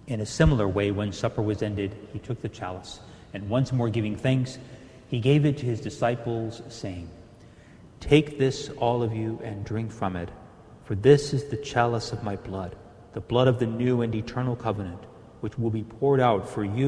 In a similar way, when supper was ended, he took the chalice, and once more giving thanks, he gave it to his disciples, saying, "Take this, all of you, and drink from it, for this is the chalice of my blood, the blood of the new and eternal covenant, which will be poured out for you